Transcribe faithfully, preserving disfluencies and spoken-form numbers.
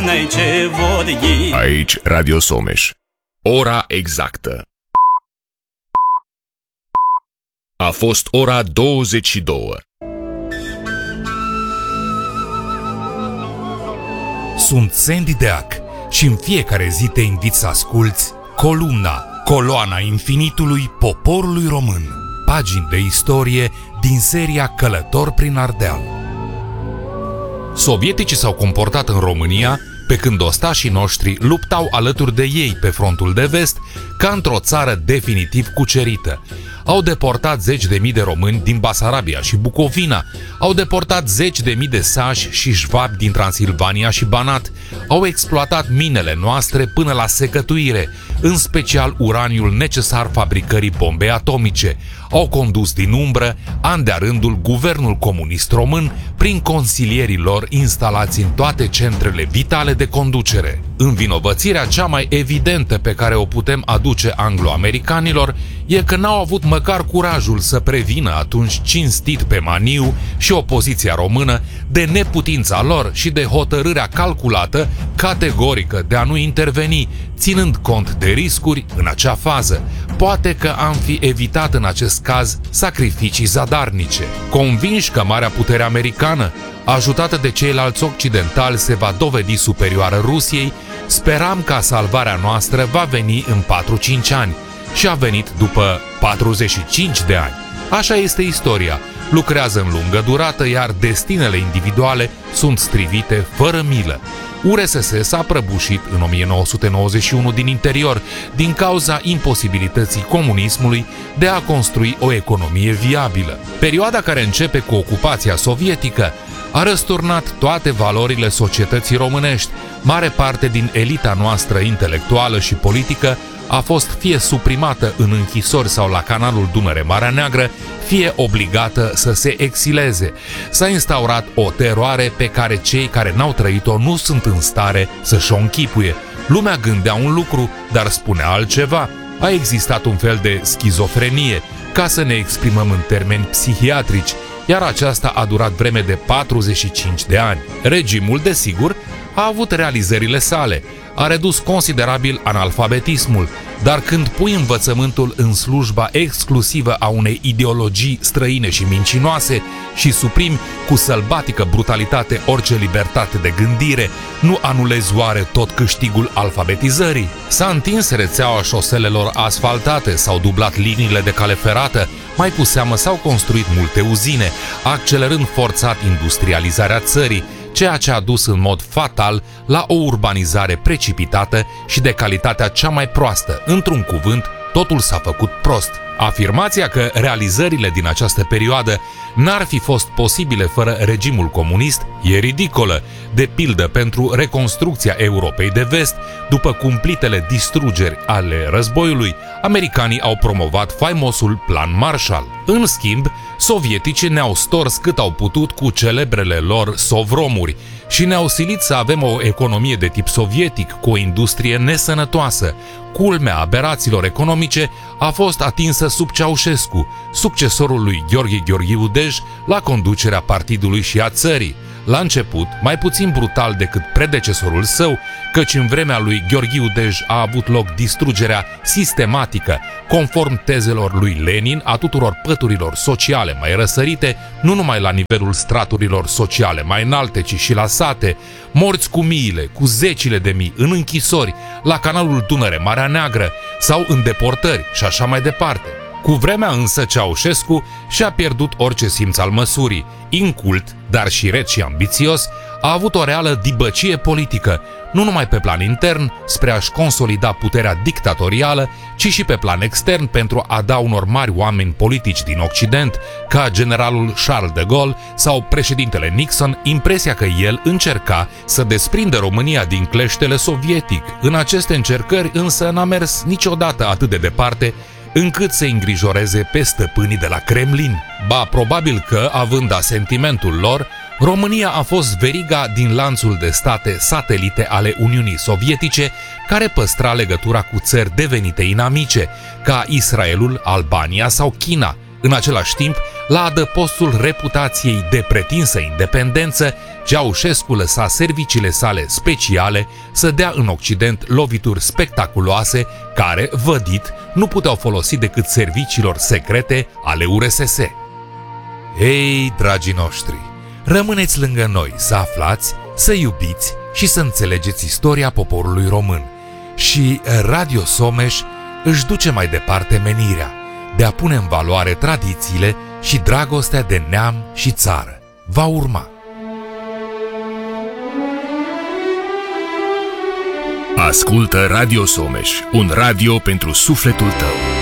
Spună-i ce vor ei. Aici Radio Someș. Ora exactă. A fost ora douăzeci și două. Sunt Sandy Deac și în fiecare zi te invit să asculți Columna, coloana infinitului poporului român. Pagini de istorie din seria Călător prin Ardeal. Sovieticii s-au comportat în România pe când ostașii noștri luptau alături de ei pe frontul de vest ca într-o țară definitiv cucerită. Au deportat zeci de mii de români din Basarabia și Bucovina, au deportat zeci de mii de sași și șvabi din Transilvania și Banat, au exploatat minele noastre până la secătuire, în special uraniul necesar fabricării bombei atomice, au condus din umbră, an de-a rândul, guvernul comunist român prin consilierii lor instalați în toate centrele vitale de conducere. Învinovățirea cea mai evidentă pe care o putem aduce anglo-americanilor e că n-au avut măcar curajul să prevină atunci cinstit pe Maniu și opoziția română de neputința lor și de hotărârea calculată, categorică, de a nu interveni, ținând cont de riscuri în acea fază. Poate că am fi evitat în acest caz sacrificii zadarnice. Convinși că marea putere americană, ajutată de ceilalți occidentali, se va dovedi superioară Rusiei, speram că salvarea noastră va veni în patru-cinci ani. Și a venit după patruzeci și cinci de ani. Așa este istoria. Lucrează în lungă durată, iar destinele individuale sunt strivite fără milă. U R S S s-a prăbușit în o mie nouă sute nouăzeci și unu din interior din cauza imposibilității comunismului de a construi o economie viabilă. Perioada care începe cu ocupația sovietică a răsturnat toate valorile societății românești. Mare parte din elita noastră intelectuală și politică a fost fie suprimată în închisori sau la canalul Dunăre-Marea Neagră, fie obligată să se exileze. S-a instaurat o teroare pe care cei care n-au trăit-o nu sunt în stare să-și o închipuie. Lumea gândea un lucru, dar spunea altceva. A existat un fel de schizofrenie, ca să ne exprimăm în termeni psihiatrici, iar aceasta a durat vreme de patruzeci și cinci de ani. Regimul, desigur, a avut realizările sale. A redus considerabil analfabetismul, dar când pui învățământul în slujba exclusivă a unei ideologii străine și mincinoase și suprimi cu sălbatică brutalitate orice libertate de gândire, nu anulezi oare tot câștigul alfabetizării? S-a întins rețeaua șoselelor asfaltate, s-au dublat liniile de cale ferată, mai cu seamă s-au construit multe uzine, accelerând forțat industrializarea țării, ceea ce a dus în mod fatal la o urbanizare precipitată și de calitatea cea mai proastă. Într-un cuvânt, totul s-a făcut prost. Afirmația că realizările din această perioadă n-ar fi fost posibile fără regimul comunist e ridicolă. De pildă, pentru reconstrucția Europei de vest, după cumplitele distrugeri ale războiului, americanii au promovat faimosul Plan Marshall. În schimb, sovieticii ne-au stors cât au putut cu celebrele lor sovromuri și ne-au silit să avem o economie de tip sovietic, cu o industrie nesănătoasă. Culmea aberațiilor economice a fost atinsă sub Ceaușescu, succesorul lui Gheorghe Gheorghiu Dej, la conducerea partidului și a țării. La început, mai puțin brutal decât predecesorul său, căci în vremea lui Gheorghiu Dej a avut loc distrugerea sistematică, conform tezelor lui Lenin, a tuturor păturilor sociale mai răsărite, nu numai la nivelul straturilor sociale mai înalte, ci și la sate, morți cu miile, cu zecile de mii, în închisori, la canalul Dunăre-Marea Neagră sau în deportări și așa mai departe. Cu vremea însă Ceaușescu și-a pierdut orice simț al măsurii. Incult, dar și ret și ambițios, a avut o reală dibăcie politică, nu numai pe plan intern, spre a-și consolida puterea dictatorială, ci și pe plan extern pentru a da unor mari oameni politici din Occident, ca generalul Charles de Gaulle sau președintele Nixon, impresia că el încerca să desprindă România din cleștele sovietic. În aceste încercări însă n-a mers niciodată atât de departe încât să îngrijoreze pe stăpânii de la Kremlin. Ba, probabil că, având asentimentul lor, România a fost veriga din lanțul de state satelite ale Uniunii Sovietice, care păstra legătura cu țări devenite inamice, ca Israelul, Albania sau China. În același timp, la adăpostul reputației de pretinsă independență, Ceaușescu lăsa serviciile sale speciale să dea în Occident lovituri spectaculoase care, vădit, nu puteau folosi decât serviciilor secrete ale U R S S. Ei, dragii noștri, rămâneți lângă noi să aflați, să iubiți și să înțelegeți istoria poporului român. Și Radio Someș își duce mai departe menirea de a pune în valoare tradițiile și dragostea de neam și țară. Va urma. Ascultă Radio Someș, un radio pentru sufletul tău.